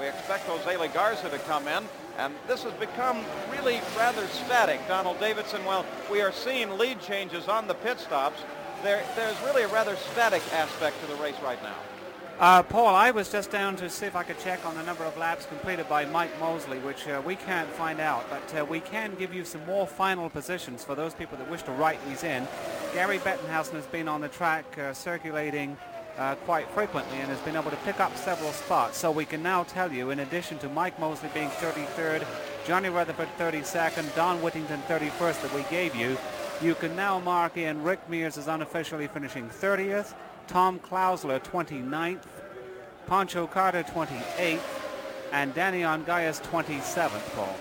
We expect Jose Legarza to come in, and this has become really rather static. Donald Davidson, well, we are seeing lead changes on the pit stops. There's really a rather static aspect to the race right now. Paul, I was just down to see if I could check on the number of laps completed by Mike Mosley, which we can't find out, but we can give you some more final positions for those people that wish to write these in. Gary Bettenhausen has been on the track circulating quite frequently and has been able to pick up several spots. So we can now tell you, in addition to Mike Mosley being 33rd, Johnny Rutherford 32nd, Don Whittington 31st that we gave you, you can now mark in Rick Mears is unofficially finishing 30th, Tom Klausler 29th, Pancho Carter 28th, and Danny Ongayas 27th, Paul.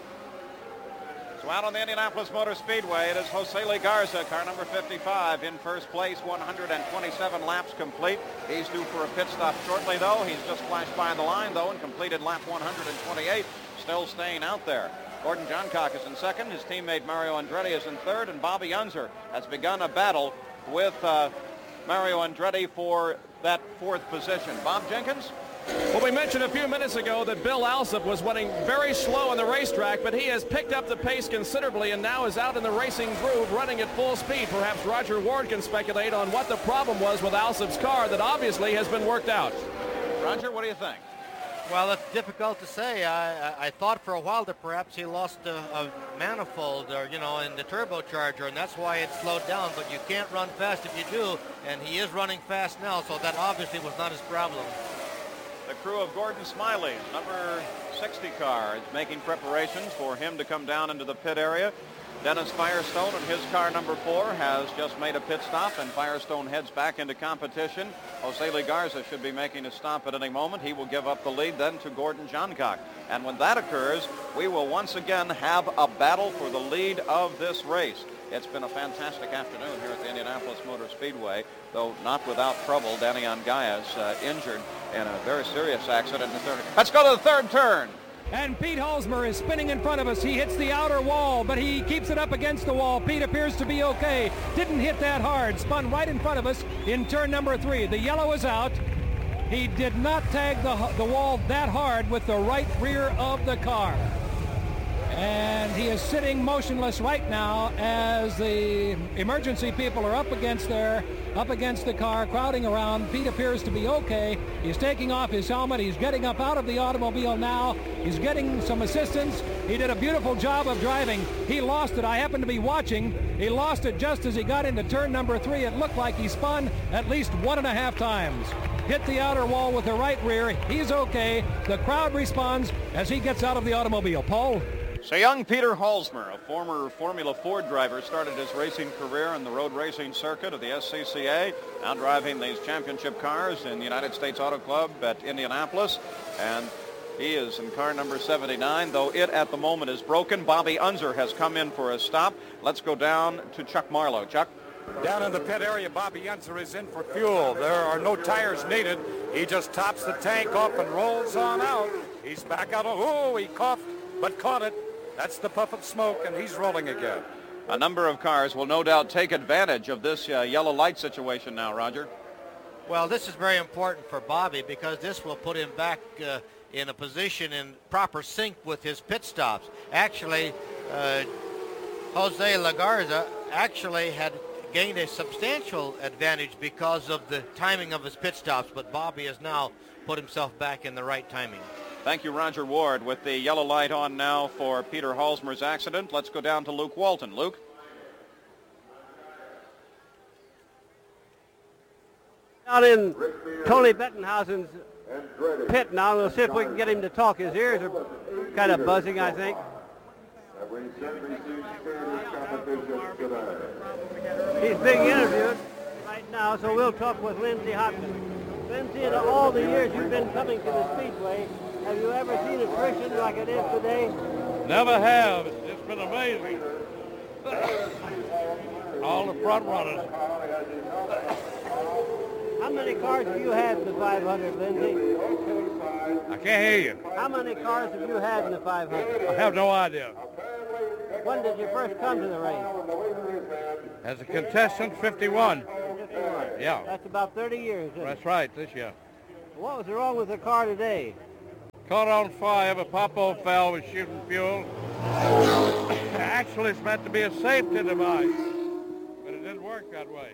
So out on the Indianapolis Motor Speedway, it is Jose Legarza, car number 55, in first place, 127 laps complete. He's due for a pit stop shortly, though. He's just flashed by the line, though, and completed lap 128, still staying out there. Gordon Johncock is in second. His teammate Mario Andretti is in third, and Bobby Unser has begun a battle with Mario Andretti for that fourth position. Bob Jenkins? Well, we mentioned a few minutes ago that Bill Alsop was running very slow on the racetrack, but he has picked up the pace considerably and now is out in the racing groove running at full speed. Perhaps Roger Ward can speculate on what the problem was with Alsop's car that obviously has been worked out. Roger, what do you think? Well, it's difficult to say. I thought for a while that perhaps he lost a manifold or, in the turbocharger, and that's why it slowed down. But you can't run fast if you do, and he is running fast now, so that obviously was not his problem. The crew of Gordon Smiley, number 60 car, is making preparations for him to come down into the pit area. Dennis Firestone and his car number 4 has just made a pit stop, and Firestone heads back into competition. Jose Legarza should be making a stop at any moment. He will give up the lead then to Gordon Johncock. And when that occurs, we will once again have a battle for the lead of this race. It's been a fantastic afternoon here at the Indianapolis Motor Speedway, though not without trouble. Danny Ongayas injured in a very serious accident in the third. Let's go to the third turn. And Pete Halsmer is spinning in front of us. He hits the outer wall, but he keeps it up against the wall. Pete appears to be okay. Didn't hit that hard. Spun right in front of us in turn number 3. The yellow is out. He did not tag the wall that hard with the right rear of the car. And he is sitting motionless right now as the emergency people are up against the car, crowding around. Pete appears to be okay. He's taking off his helmet. He's getting up out of the automobile now. He's getting some assistance. He did a beautiful job of driving. He lost it. I happened to be watching. He lost it just as he got into turn number 3. It looked like he spun at least 1.5 times. Hit the outer wall with the right rear. He's okay. The crowd responds as he gets out of the automobile. Paul? So young Peter Halsmer, a former Formula Ford driver, started his racing career in the road racing circuit of the SCCA, now driving these championship cars in the United States Auto Club at Indianapolis. And he is in car number 79, though it at the moment is broken. Bobby Unser has come in for a stop. Let's go down to Chuck Marlowe. Chuck? Down in the pit area, Bobby Unser is in for fuel. There are no tires needed. He just tops the tank off and rolls on out. He's back out. Oh, he coughed, but caught it. That's the puff of smoke, and he's rolling again. A number of cars will no doubt take advantage of this yellow light situation now, Roger. Well, this is very important for Bobby because this will put him back in a position in proper sync with his pit stops. Actually, Jose Legarza actually had gained a substantial advantage because of the timing of his pit stops, but Bobby has now put himself back in the right timing. Thank you, Roger Ward. With the yellow light on now for Peter Halsmer's accident, let's go down to Luke Walton. Luke? Out in Tony Bettenhausen's pit now. We'll see if we can get him to talk. His ears are kind of buzzing, I think. He's being interviewed right now, so we'll talk with Lindsey Hopkins. Lindsey, in all the years you've been coming to the Speedway, have you ever seen attrition like it is today? Never have. It's been amazing. All the front runners. How many cars have you had in the 500, Lindsey? I can't hear you. How many cars have you had in the 500? I have no idea. When did you first come to the race? As a contestant, 51. 51. Yeah. That's about 30 years, isn't it? That's right, this year. What was wrong with the car today? Caught on fire, but Popo fell was shooting fuel. Actually, it's meant to be a safety device, but it didn't work that way.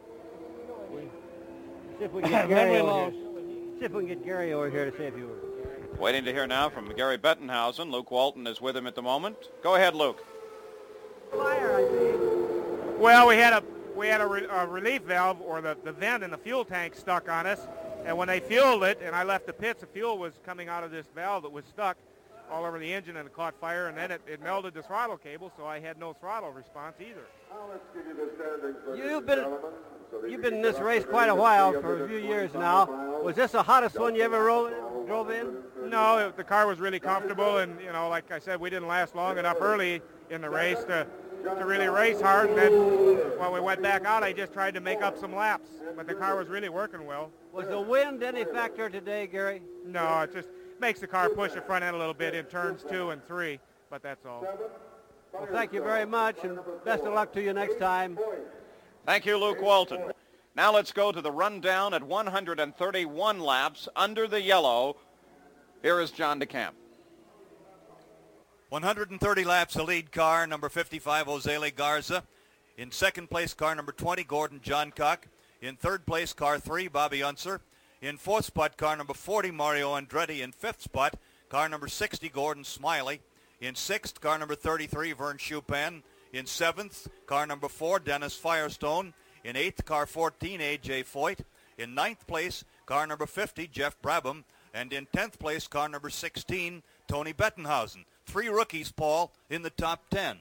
See if we can get Gary over here. See if we can get Gary over here to see if you were. Waiting to hear now from Gary Bettenhausen. Luke Walton is with him at the moment. Go ahead, Luke. Fire, I think. Well, we had a relief valve or the vent in the fuel tank stuck on us, and when they fueled it and I left the pits, the fuel was coming out of this valve that was stuck all over the engine and it caught fire, and then it melted the throttle cable, so I had no throttle response either. You've been in this race quite a while, for a few years now. Was this the hottest one you ever drove in? No, the car was really comfortable, and you know, like I said, we didn't last long enough early in the race to really race hard, and then when we went back out, I just tried to make up some laps, but the car was really working well. Was the wind any factor today, Gary? No, it just makes the car push the front end a little bit in turns 2 and 3, but that's all. Well, thank you very much, and best of luck to you next time. Thank you, Luke Walton. Now let's go to the rundown at 131 laps under the yellow. Here is John DeCamp. 130 laps, the lead car, number 55, Jose Garza. In second place, car number 20, Gordon Johncock. In third place, car 3, Bobby Unser. In fourth spot, car number 40, Mario Andretti. In fifth spot, car number 60, Gordon Smiley. In sixth, car number 33, Vern Chupin. In seventh, car number 4, Dennis Firestone. In eighth, car 14, A.J. Foyt. In ninth place, car number 50, Jeff Brabham. And in 10th place, car number 16, Tony Bettenhausen. 3 rookies, Paul, in the top 10.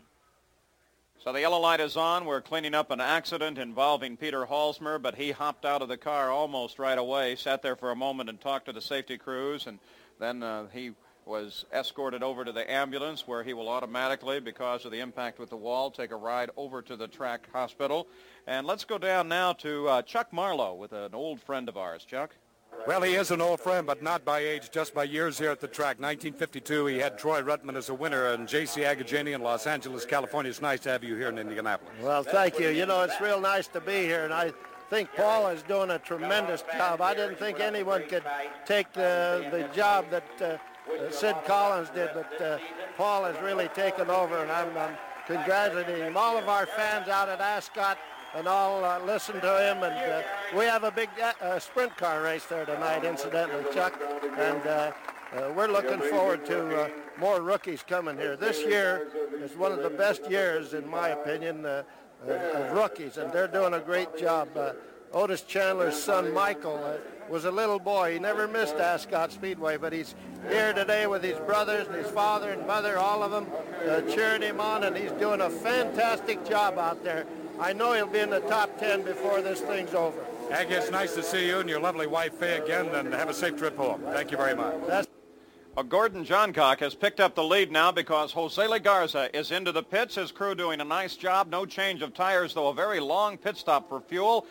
So the yellow light is on. We're cleaning up an accident involving Peter Halsmer, but he hopped out of the car almost right away, sat there for a moment and talked to the safety crews, and then he was escorted over to the ambulance where he will automatically, because of the impact with the wall, take a ride over to the track hospital. And let's go down now to Chuck Marlowe with an old friend of ours. Chuck? Well, he is an old friend, but not by age, just by years here at the track. 1952, he had Troy Ruttman as a winner, and J.C. Agajani in Los Angeles, California. It's nice to have you here in Indianapolis. Well, thank you. You know, it's real nice to be here, and I think Paul is doing a tremendous job. I didn't think anyone could take the job that Sid Collins did, but Paul has really taken over, and I'm congratulating him. All of our fans out at Ascot and all listen to him, and we have a big sprint car race there tonight, incidentally, Chuck, and we're looking forward to more rookies coming here. This year is one of the best years, in my opinion, of rookies, and they're doing a great job. Otis Chandler's son, Michael, was a little boy. He never missed Ascot Speedway, but he's here today with his brothers and his father and mother, all of them, cheering him on, and he's doing a fantastic job out there. I know he'll be in the top 10 before this thing's over. Aggie, it's nice to see you and your lovely wife, Faye, again, and have a safe trip home. Thank you very much. Gordon Johncock has picked up the lead now because Jose Garza is into the pits. His crew doing a nice job. No change of tires, though. A very long pit stop for fuel.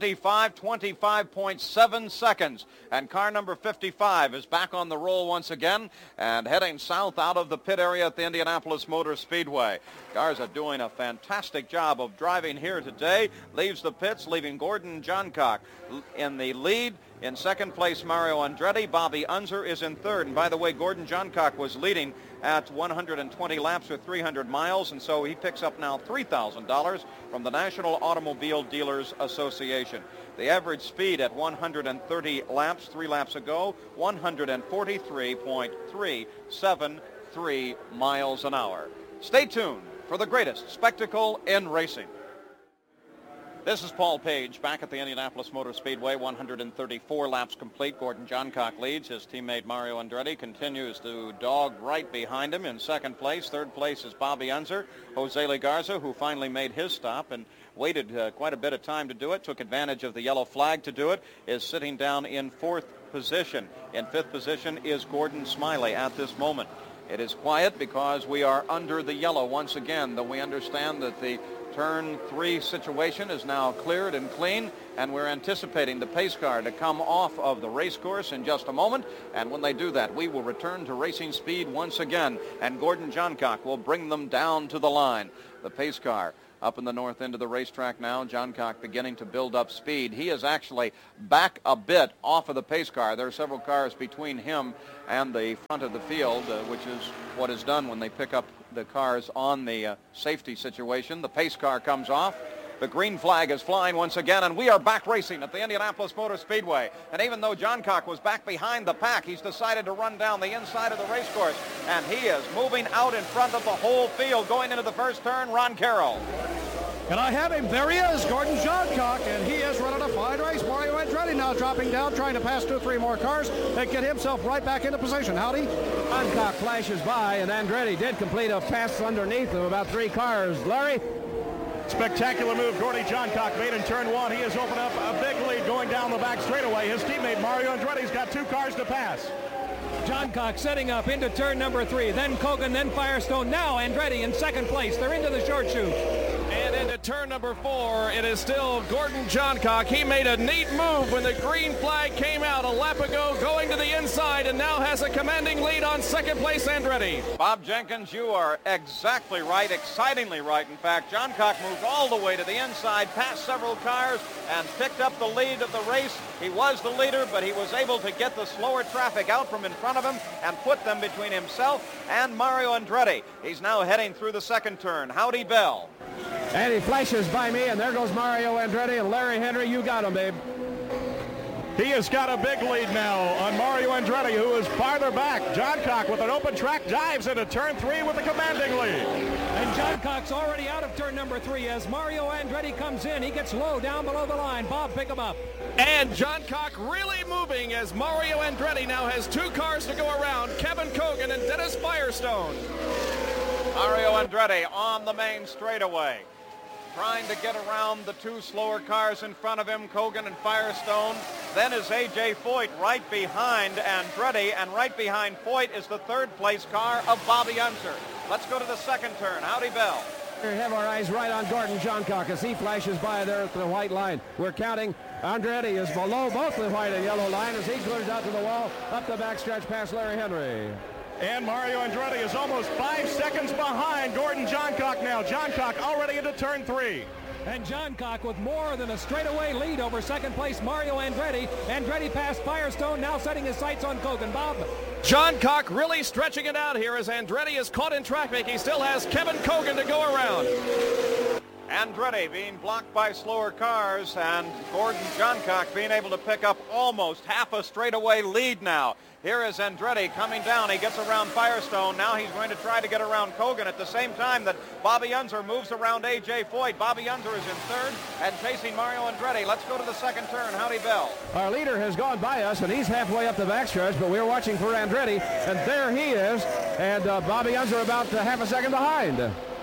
25.7 seconds. And car number 55 is back on the roll once again and heading south out of the pit area at the Indianapolis Motor Speedway. Garza doing a fantastic job of driving here today. Leaves the pits, leaving Gordon Johncock in the lead. In second place, Mario Andretti. Bobby Unser is in third. And by the way, Gordon Johncock was leading at 120 laps with 300 miles, and so he picks up now $3,000 from the National Automobile Dealers Association. The average speed at 130 laps, 3 laps ago, 143.373 miles an hour. Stay tuned for the greatest spectacle in racing. This is Paul Page back at the Indianapolis Motor Speedway. 134 laps complete. Gordon Johncock leads. His teammate Mario Andretti continues to dog right behind him in second place. Third place is Bobby Unser. Jose Garza, who finally made his stop and waited quite a bit of time to do it, took advantage of the yellow flag to do it, is sitting down in fourth position. In fifth position is Gordon Smiley at this moment. It is quiet because we are under the yellow once again, though we understand that the Turn 3 situation is now cleared and clean, and we're anticipating the pace car to come off of the race course in just a moment. And when they do that, we will return to racing speed once again, and Gordon Johncock will bring them down to the line. The pace car up in the north end of the racetrack now. Johncock beginning to build up speed. He is actually back a bit off of the pace car. There are several cars between him and the front of the field, which is what is done when they pick up the cars on the safety situation. The pace car comes off. The green flag is flying once again, and we are back racing at the Indianapolis Motor Speedway. And even though Johncock was back behind the pack, he's decided to run down the inside of the race course, and he is moving out in front of the whole field. Going into the first turn, Ron Carroll. And I have him. There he is, Gordon Johncock, and he is running a fine race. Mario Andretti now dropping down, trying to pass 2 or 3 more cars and get himself right back into position. Howdy. Johncock flashes by, and Andretti did complete a pass underneath of about 3 cars. Larry? Spectacular move Gordie Johncock made in turn 1. He has opened up a big lead going down the back straightaway. His teammate Mario Andretti's got 2 cars to pass. Johncock setting up into turn number 3. Then Kogan, then Firestone. Now Andretti in second place. They're into the short chute. And into turn number 4, it is still Gordon Johncock. He made a neat move when the green flag came out a lap ago, going to the inside, and now has a commanding lead on second place Andretti. Bob Jenkins, you are exactly right, excitingly right. In fact, Johncock moved all the way to the inside, passed several cars, and picked up the lead of the race. He was the leader, but he was able to get the slower traffic out from in front of him and put them between himself and Mario Andretti. He's now heading through the second turn. Howdy Bell. And he flashes by me, and there goes Mario Andretti, and Larry Henry, you got him, babe. He has got a big lead now on Mario Andretti, who is farther back. Johncock with an open track dives into turn 3 with a commanding lead. And Johncock's already out of turn number 3 as Mario Andretti comes in. He gets low down below the line. Bob, pick him up. And Johncock really moving as Mario Andretti now has 2 cars to go around. Kevin Kogan and Dennis Firestone. Mario Andretti on the main straightaway, trying to get around the 2 slower cars in front of him, Kogan and Firestone. Then is A.J. Foyt right behind Andretti, and right behind Foyt is the 3rd place car of Bobby Unser. Let's go to the second turn. Howdy Bell. We have our eyes right on Gordon Johncock as he flashes by there at the white line. We're counting. Andretti is below both the white and yellow line as he clears out to the wall, up the backstretch past Larry Henry. And Mario Andretti is almost 5 seconds behind Gordon Johncock now. Johncock already into turn 3. And Johncock with more than a straightaway lead over second place Mario Andretti. Andretti passed Firestone, now setting his sights on Kogan. Bob. Johncock really stretching it out here as Andretti is caught in traffic. He still has Kevin Kogan to go around. Andretti being blocked by slower cars, and Gordon Johncock being able to pick up almost half a straightaway lead now. Here is Andretti coming down. He gets around Firestone. Now he's going to try to get around Kogan at the same time that Bobby Unser moves around A.J. Foyt. Bobby Unser is in 3rd and chasing Mario Andretti. Let's go to the second turn. Howdy Bell. Our leader has gone by us, and he's halfway up the backstretch, but we're watching for Andretti, and there he is, and Bobby Unser about half a second behind.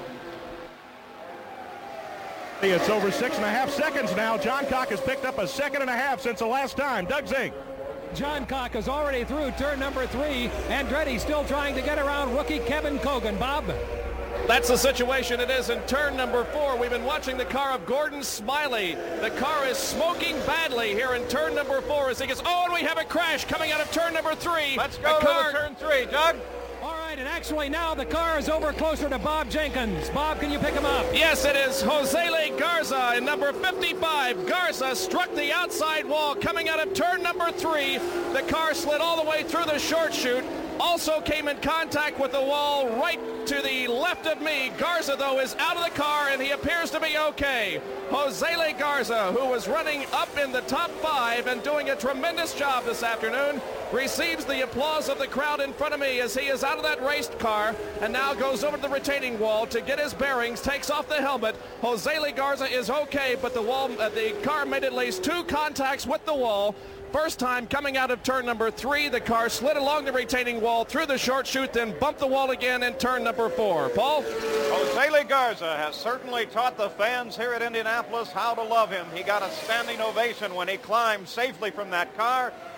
It's over 6.5 seconds now. Johncock has picked up a 1.5 seconds since the last time. Doug Zink. Johncock is already through turn number 3. Andretti still trying to get around rookie Kevin Kogan. Bob? That's the situation it is in turn number 4. We've been watching the car of Gordon Smiley. The car is smoking badly here in turn number 4 as he gets, and we have a crash coming out of turn number 3. Let's go to turn 3, Doug. All right, and actually now the car is over closer to Bob Jenkins. Bob, can you pick him up? Yes, it is Jose Garza in number 55. Garza struck the outside wall coming out of turn number 3. The car slid all the way through the short chute. Also came in contact with the wall right to the left of me. Garza, though, is out of the car, and he appears to be okay. Jose Garza, who was running up in the top 5 and doing a tremendous job this afternoon, receives the applause of the crowd in front of me as he is out of that race car and now goes over to the retaining wall to get his bearings, takes off the helmet. Jose Garza is okay, but the car made at least 2 contacts with the wall. First time coming out of turn number 3, the car slid along the retaining wall through the short chute, then bumped the wall again in turn number 4. Paul? Jose Garza has certainly taught the fans here at Indianapolis how to love him. He got a standing ovation when he climbed safely from that car,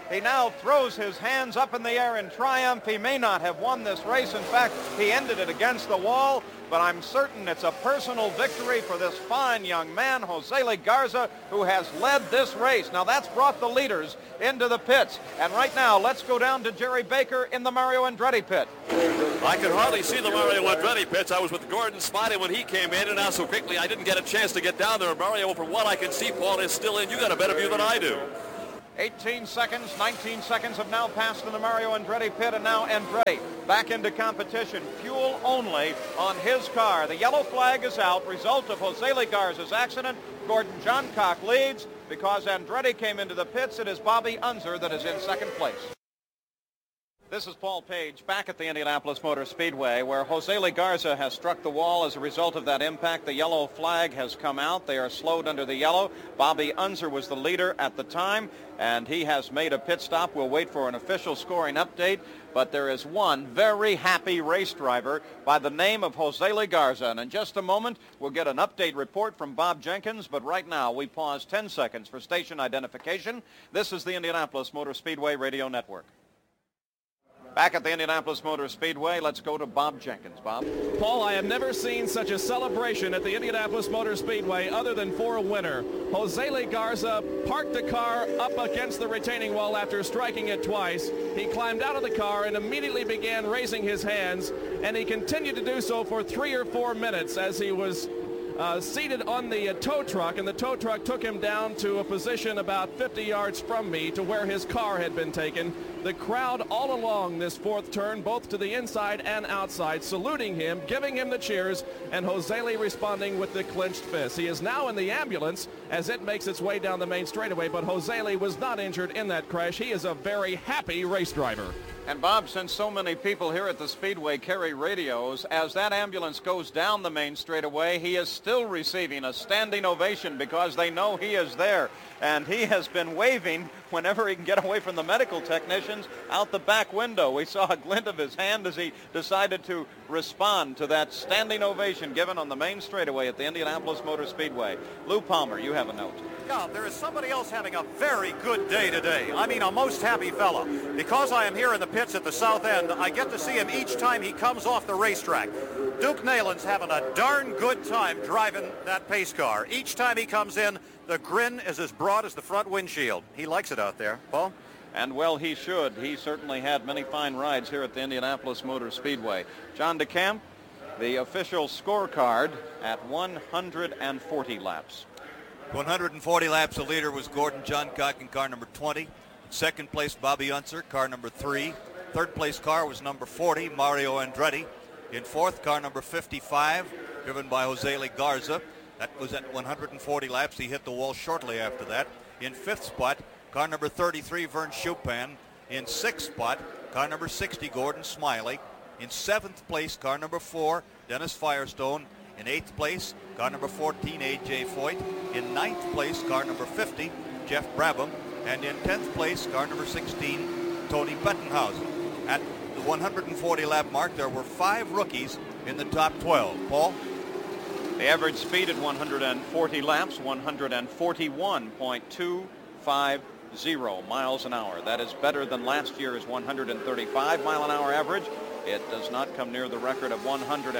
He now throws his hands up in the air in triumph. He may not have won this race. In fact, he ended it against the wall, but I'm certain it's a personal victory for this fine young man, Jose Garza, who has led this race. Now, that's brought the leaders into the pits. And right now, let's go down to Jerry Baker in the Mario Andretti pit. I could hardly see the Mario Andretti pits. I was with Gordon Smiley when he came in, and now so quickly I didn't get a chance to get down there. Mario, from what I can see, Paul is still in. You got a better view than I do. 18 seconds, 19 seconds have now passed in the Mario Andretti pit, and now Andretti back into competition. Fuel only on his car. The yellow flag is out. Result of Jose Garza's accident. Gordon Johncock leads. Because Andretti came into the pits, it is Bobby Unser that is in second place. This is Paul Page back at the Indianapolis Motor Speedway, where Jose Garza has struck the wall as a result of that impact. The yellow flag has come out. They are slowed under the yellow. Bobby Unser was the leader at the time, and he has made a pit stop. We'll wait for an official scoring update, but there is one very happy race driver by the name of Jose Garza. And in just a moment, we'll get an update report from Bob Jenkins, but right now we pause 10 seconds for station identification. This is the Indianapolis Motor Speedway Radio Network. Back at the Indianapolis Motor Speedway, let's go to Bob Jenkins. Bob? Paul, I have never seen such a celebration at the Indianapolis Motor Speedway other than for a winner. Jose Garza parked the car up against the retaining wall after striking it twice. He climbed out of the car and immediately began raising his hands, and he continued to do so for 3 or 4 minutes as he was seated on the tow truck, and the tow truck took him down to a position about 50 yards from me to where his car had been taken. The crowd all along this fourth turn, both to the inside and outside, saluting him, giving him the cheers, and Jose responding with the clenched fist. He is now in the ambulance as it makes its way down the main straightaway, but Jose was not injured in that crash. He is a very happy race driver. And Bob, since so many people here at the Speedway carry radios, as that ambulance goes down the main straightaway, he is still receiving a standing ovation because they know he is there. And he has been waving whenever he can get away from the medical technicians out the back window. We saw a glint of his hand as he decided to respond to that standing ovation given on the main straightaway at the Indianapolis Motor Speedway. Lou Palmer, you have a note. Yeah, there is somebody else having a very good day today. I mean, a most happy fella. Because I am here in the pits at the south end, I get to see him each time he comes off the racetrack. Duke Neyland's having a darn good time driving that pace car. Each time he comes in, the grin is as broad as the front windshield. He likes it out there. Paul? And well, he should. He certainly had many fine rides here at the Indianapolis Motor Speedway. John DeCamp, the official scorecard at 140 laps. 140 laps, the leader was Gordon Johncock in car number 20. Second place, Bobby Unser, car number 3. Third place car was number 40, Mario Andretti. In fourth, car number 55, driven by Jose Garza. That was at 140 laps. He hit the wall shortly after that. In fifth spot, car number 33, Vern Chupin. In sixth spot, car number 60, Gordon Smiley. In seventh place, car number 4, Dennis Firestone. In eighth place, car number 14, A.J. Foyt. In ninth place, car number 50, Jeff Brabham. And in 10th place, car number 16, Tony Bettenhausen. At the 140 lap mark, there were 5 rookies in the top 12. Paul? The average speed at 140 laps, 141.250 miles an hour. That is better than last year's 135 mile an hour average. It does not come near the record of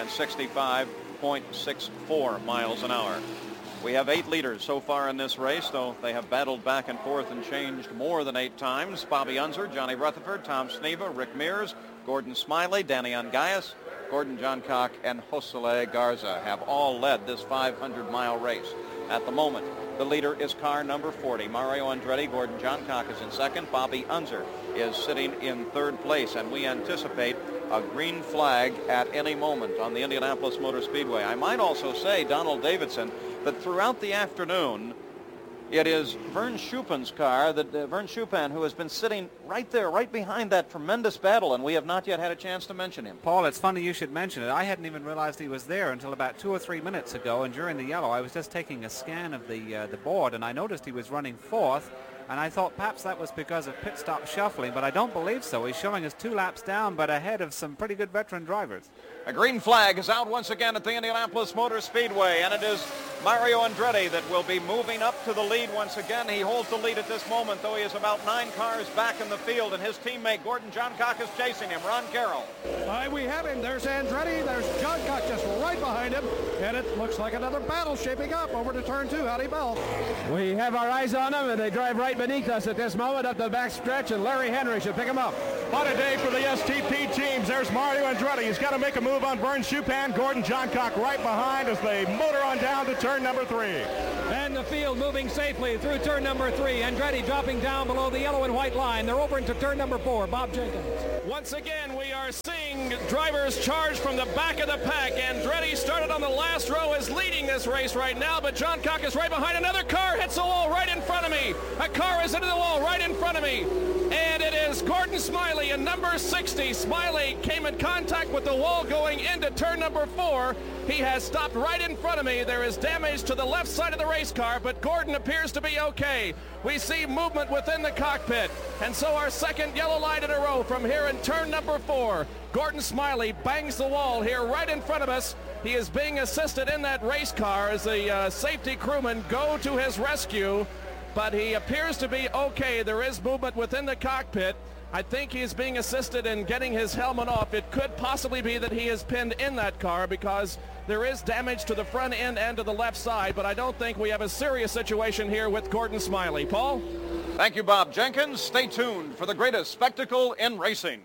165.64 miles an hour. We have 8 leaders so far in this race, though they have battled back and forth and changed more than 8 times. Bobby Unser, Johnny Rutherford, Tom Sneva, Rick Mears, Gordon Smiley, Danny Ungaius, Gordon Johncock, and Jose Garza have all led this 500-mile race. At the moment, the leader is car number 40, Mario Andretti. Gordon Johncock is in second. Bobby Unser is sitting in third place, and we anticipate a green flag at any moment on the Indianapolis Motor Speedway. I might also say, Donald Davidson, that throughout the afternoon, it is Vern Chupin's car, Vern Chupin, who has been sitting right there, right behind that tremendous battle, and we have not yet had a chance to mention him. Paul, it's funny you should mention it. I hadn't even realized he was there until about 2 or 3 minutes ago, and during the yellow, I was just taking a scan of the board, and I noticed he was running fourth, and I thought perhaps that was because of pit stop shuffling, but I don't believe so. He's showing us 2 laps down, but ahead of some pretty good veteran drivers. A green flag is out once again at the Indianapolis Motor Speedway, and it is Mario Andretti that will be moving up to the lead once again. He holds the lead at this moment, though he is about 9 cars back in the field, and his teammate Gordon Johncock is chasing him. Ron Carroll. We have him. There's Andretti. There's Johncock just right behind him, and it looks like another battle shaping up over to turn 2. Howdy, Bill. We have our eyes on them, and they drive right beneath us at this moment up the back stretch, and Larry Henry should pick them up. What a day for the STP teams. There's Mario Andretti. He's got to make a move on Vern Chupan. Gordon Johncock right behind as they motor on down to turn number 3. And the field moving safely through turn number 3. Andretti dropping down below the yellow and white line. They're over into turn number 4. Bob Jenkins. Once again, we are seeing drivers charge from the back of the pack. Andretti started on the last row, is leading this race right now, but Johncock is right behind. Another car hits the wall right in front of me. A car is into the wall right in front of me. And it is Gordon Smiley in number 60. Smiley came in contact with the wall going into turn number 4. He has stopped right in front of me. There is damage to the left side of the race car, but Gordon appears to be okay. We see movement within the cockpit. And so our second yellow line in a row from here in turn number 4. Gordon Smiley bangs the wall here right in front of us. He is being assisted in that race car as the safety crewmen go to his rescue, but he appears to be okay. There is movement within the cockpit. I think he's being assisted in getting his helmet off. It could possibly be that he is pinned in that car because there is damage to the front end and to the left side, but I don't think we have a serious situation here with Gordon Smiley. Paul? Thank you, Bob Jenkins. Stay tuned for the greatest spectacle in racing.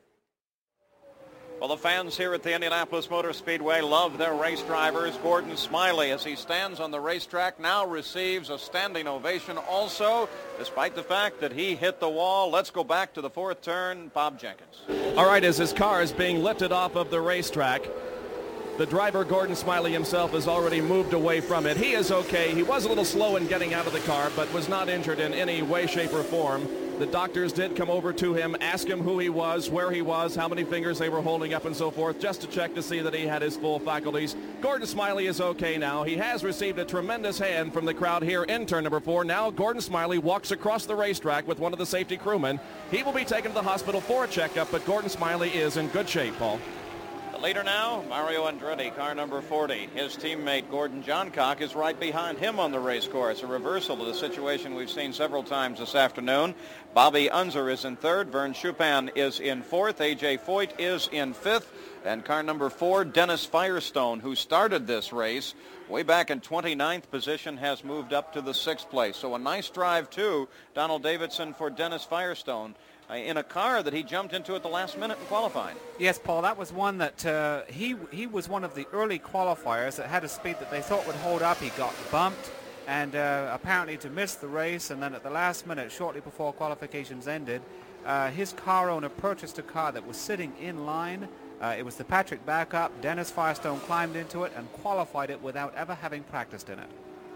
Well, the fans here at the Indianapolis Motor Speedway love their race drivers. Gordon Smiley, as he stands on the racetrack, now receives a standing ovation also, despite the fact that he hit the wall. Let's go back to the 4th turn. Bob Jenkins. All right, as his car is being lifted off of the racetrack, the driver, Gordon Smiley himself, has already moved away from it. He is okay. He was a little slow in getting out of the car, but was not injured in any way, shape, or form. The doctors did come over to him, ask him who he was, where he was, how many fingers they were holding up and so forth, just to check to see that he had his full faculties. Gordon Smiley is okay now. He has received a tremendous hand from the crowd here in turn number 4. Now Gordon Smiley walks across the racetrack with one of the safety crewmen. He will be taken to the hospital for a checkup, but Gordon Smiley is in good shape, Paul. The leader now, Mario Andretti, car number 40. His teammate, Gordon Johncock, is right behind him on the race course. A reversal of the situation we've seen several times this afternoon. Bobby Unser is in 3rd. Vern Chupan is in 4th. A.J. Foyt is in 5th. And car number 4, Dennis Firestone, who started this race way back in 29th position, has moved up to the 6th place. So a nice drive, too, Donald Davidson, for Dennis Firestone, in a car that he jumped into at the last minute in qualifying. Yes, Paul, that was one that he was one of the early qualifiers that had a speed that they thought would hold up. He got bumped and apparently to miss the race, and then at the last minute, shortly before qualifications ended, his car owner purchased a car that was sitting in line. It was the Patrick backup. Dennis Firestone climbed into it and qualified it without ever having practiced in it.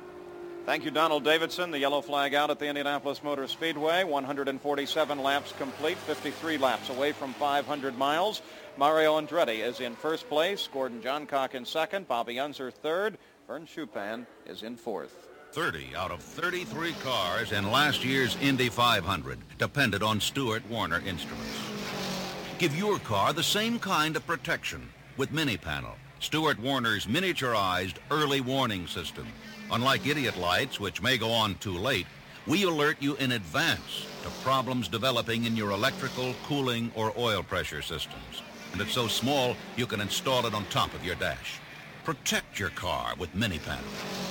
Thank you, Donald Davidson. The yellow flag out at the Indianapolis Motor Speedway. 147 laps complete, 53 laps away from 500 miles. Mario Andretti is in 1st place. Gordon Johncock in 2nd. Bobby Unser 3rd. Vern Chupan is in 4th. 30 out of 33 cars in last year's Indy 500 depended on Stewart Warner Instruments. Give your car the same kind of protection with Mini Panel, Stewart Warner's miniaturized early warning system. Unlike idiot lights, which may go on too late, we alert you in advance to problems developing in your electrical, cooling, or oil pressure systems. And it's so small, you can install it on top of your dash. Protect your car with Mini Panel.